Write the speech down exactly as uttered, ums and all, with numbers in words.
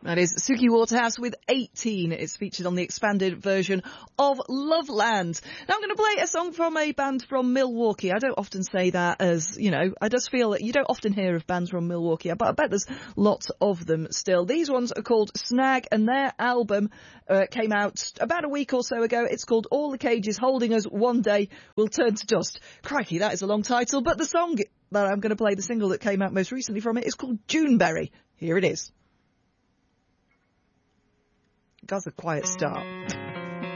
That is Suki Waterhouse with eighteen. It's featured on the expanded version of Loveland. Now I'm going to play a song from a band from Milwaukee. I don't often say that as, you know, I just feel that you don't often hear of bands from Milwaukee, but I bet there's lots of them still. These ones are called Snag, and their album uh, came out about a week or so ago. It's called All the Cages Holding Us One Day Will Turn to Dust. Crikey, that is a long title, but the song that I'm going to play, the single that came out most recently from it, is called Juneberry. Here it is. That's a quiet start.